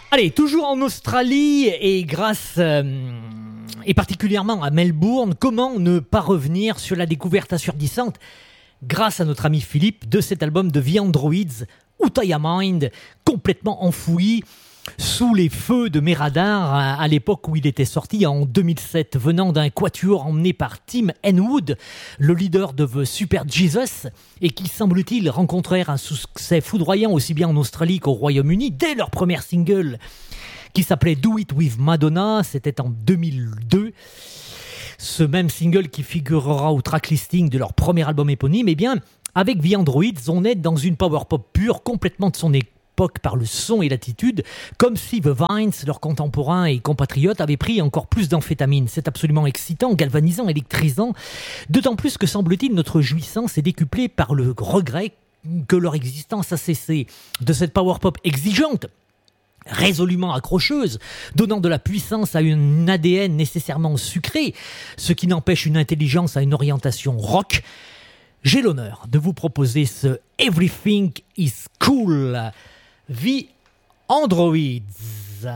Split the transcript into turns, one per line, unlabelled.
Allez, toujours en Australie et et particulièrement à Melbourne, comment ne pas revenir sur la découverte assourdissante, grâce à notre ami Philippe, de cet album de The Androids, Utaya Mind, complètement enfoui sous les feux de mes radars à l'époque où il était sorti en 2007, venant d'un quatuor emmené par Tim Henwood, le leader de The Super Jesus, et qui semble-t-il rencontrèrent un succès foudroyant aussi bien en Australie qu'au Royaume-Uni dès leur premier single qui s'appelait Do It With Madonna, c'était en 2002. Ce même single qui figurera au tracklisting de leur premier album éponyme, eh bien, avec The Androids, on est dans une power pop pure, complètement de son époque par le son et l'attitude, comme si The Vines, leurs contemporains et compatriotes, avaient pris encore plus d'amphétamine. C'est absolument excitant, galvanisant, électrisant, d'autant plus que semble-t-il notre jouissance est décuplée par le regret que leur existence a cessé. De cette power pop exigeante, résolument accrocheuse, donnant de la puissance à un ADN nécessairement sucré, ce qui n'empêche une intelligence à une orientation rock, j'ai l'honneur de vous proposer ce Everything is Cool, The Androids.